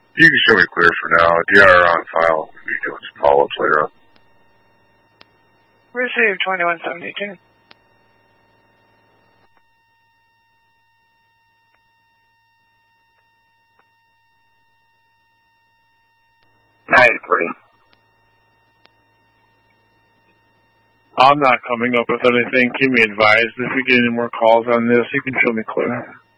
You can show me clear for now. DR on file. We'll be doing some follow-ups later on. Receive 2172. I'm not coming up with anything. Keep me advised. If you get any more calls on this, you can show me clear.